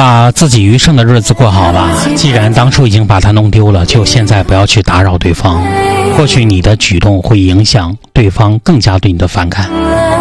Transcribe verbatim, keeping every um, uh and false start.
把自己余生的日子过好吧。既然当初已经把它弄丢了，就现在不要去打扰对方，或许你的举动会影响对方更加对你的反感。